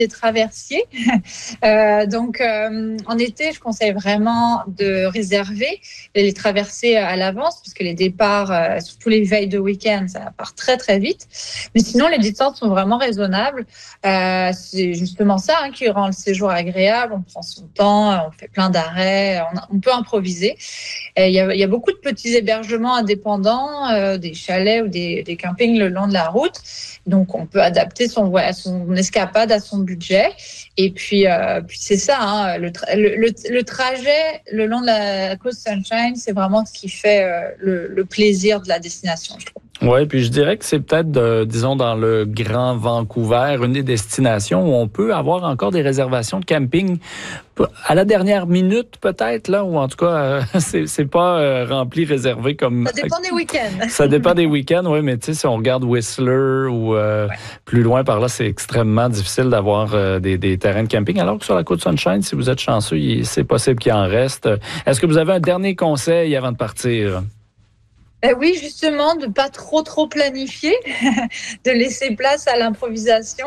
des traversiers. Donc, en été, je conseille vraiment de réserver les traversées à l'avance, parce que les départs, surtout les veilles de week-end, ça part très, très vite. Mais sinon, les distances sont vraiment raisonnables. C'est justement ça qui rend le séjour agréable. On prend son temps, on fait plein d'arrêts, on peut improviser. Il y a beaucoup de petits hébergements indépendants, des chalets ou des campings le long de la route. Donc, on peut adapter son escapade à son budget. Et puis c'est ça, le trajet le long de la côte Sunshine, c'est vraiment ce qui fait le plaisir de la destination, je trouve. Oui, puis je dirais que c'est peut-être, disons, dans le Grand Vancouver, une des destinations où on peut avoir encore des réservations de camping à la dernière minute, peut-être, là, ou en tout cas, c'est pas rempli, réservé comme... Ça dépend des week-ends. Ça dépend des week-ends, oui, mais tu sais, si on regarde Whistler ou plus loin par là, c'est extrêmement difficile d'avoir des terrains de camping, alors que sur la côte Sunshine, si vous êtes chanceux, c'est possible qu'il en reste. Est-ce que vous avez un dernier conseil avant de partir? Oui, justement, de pas trop planifier, de laisser place à l'improvisation.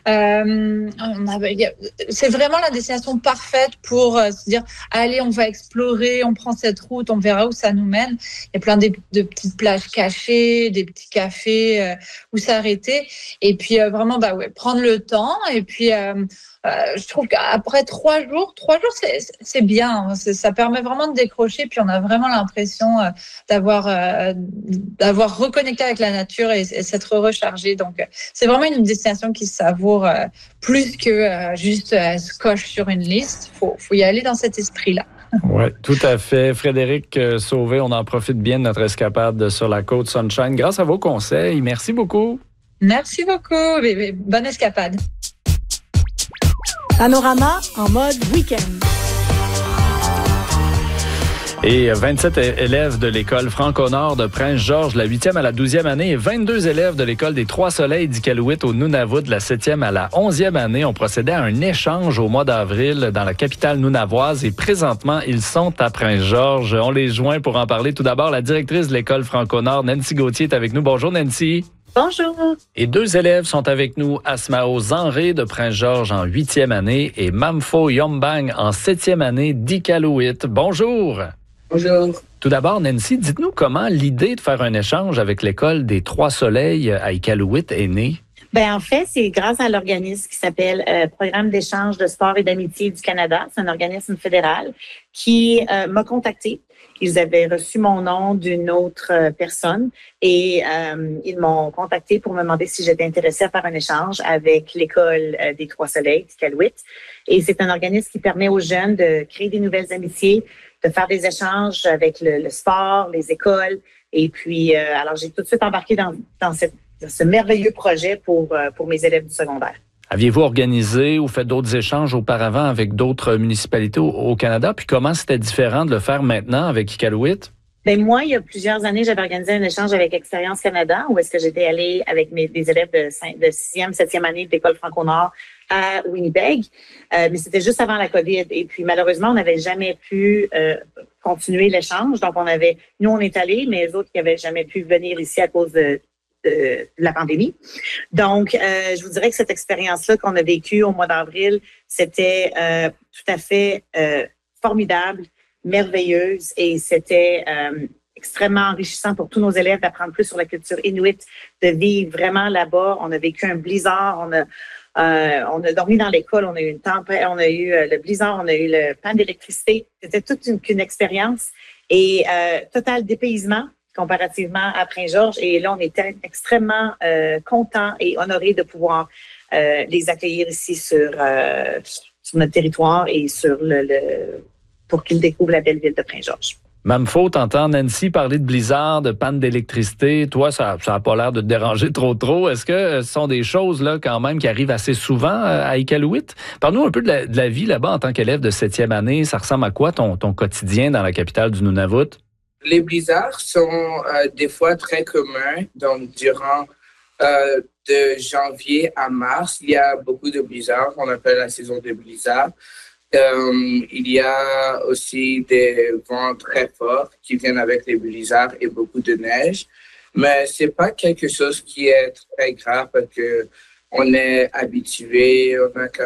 C'est vraiment la destination parfaite pour se dire, allez, on va explorer, on prend cette route, on verra où ça nous mène. Il y a plein de petites plages cachées, des petits cafés où s'arrêter. Et puis vraiment, prendre le temps. Et puis, je trouve qu'après 3 jours, c'est bien. Ça permet vraiment de décrocher. Puis on a vraiment l'impression d'avoir reconnecté avec la nature et s'être rechargé. Donc, c'est vraiment une destination qui se savoure plus que juste se coche sur une liste. Faut y aller dans cet esprit-là. Oui, tout à fait. Frédéric Sauvé, on en profite bien de notre escapade sur la côte Sunshine grâce à vos conseils. Merci beaucoup. Merci beaucoup. Bonne escapade. Panorama en mode week-end. Et 27 élèves de l'école Franco-Nord de Prince-Georges, la 8e à la 12e année, et 22 élèves de l'école des Trois-Soleils d'Iqaluit au Nunavut, de la 7e à la 11e année, ont procédé à un échange au mois d'avril dans la capitale nunavoise et présentement, ils sont à Prince-Georges. On les joint pour en parler. Tout d'abord, la directrice de l'école Franco-Nord, Nancy Gauthier, est avec nous. Bonjour, Nancy. Bonjour. Et 2 élèves sont avec nous, Asmao Zanré de Prince-Georges en 8e année et Mamfo Yombang en 7e année d'Iqaluit. Bonjour. Bonjour. Tout d'abord, Nancy, dites-nous comment l'idée de faire un échange avec l'école des Trois-Soleils à Iqaluit est née. En fait, c'est grâce à l'organisme qui s'appelle Programme d'échange de sport et d'amitié du Canada. C'est un organisme fédéral qui m'a contacté. Ils avaient reçu mon nom d'une autre personne et ils m'ont contacté pour me demander si j'étais intéressée à faire un échange avec l'école des Trois-Soleils d'Iqaluit. Et c'est un organisme qui permet aux jeunes de créer des nouvelles amitiés, de faire des échanges avec le sport, les écoles. Et puis, alors j'ai tout de suite embarqué dans ce merveilleux projet pour mes élèves du secondaire. Aviez-vous organisé ou fait d'autres échanges auparavant avec d'autres municipalités au Canada? Puis comment c'était différent de le faire maintenant avec Iqaluit? Moi, il y a plusieurs années, j'avais organisé un échange avec Expérience Canada où est-ce que j'étais allée avec des élèves de 6e, 7e année de l'école Franco-Nord à Winnipeg. Mais c'était juste avant la COVID. Et puis, malheureusement, on n'avait jamais pu continuer l'échange. Donc, nous, on est allés, mais les autres qui n'avaient jamais pu venir ici à cause de la pandémie. Donc, je vous dirais que cette expérience-là qu'on a vécue au mois d'avril, c'était tout à fait formidable, merveilleuse et c'était extrêmement enrichissant pour tous nos élèves d'apprendre plus sur la culture inuit, de vivre vraiment là-bas. On a vécu un blizzard, on a dormi dans l'école, on a eu une tempête, on a eu le blizzard, on a eu le panne d'électricité. C'était toute une expérience et total dépaysement comparativement à Prince-Georges. Et là, on était extrêmement contents et honorés de pouvoir les accueillir ici sur notre territoire et pour qu'ils découvrent la belle ville de Prince-Georges. Mamfo, t'entends Nancy parler de blizzard, de panne d'électricité. Toi, ça n'a pas l'air de te déranger trop. Est-ce que ce sont des choses là quand même qui arrivent assez souvent à Iqaluit? Parle-nous un peu de la vie là-bas en tant qu'élève de 7e année. Ça ressemble à quoi ton quotidien dans la capitale du Nunavut? Les blizzards sont des fois très communs. Donc, durant de janvier à mars, il y a beaucoup de blizzards. On appelle la saison des blizzards. Il y a aussi des vents très forts qui viennent avec les blizzards et beaucoup de neige. Mais c'est pas quelque chose qui est très grave parce que on est habitué, on a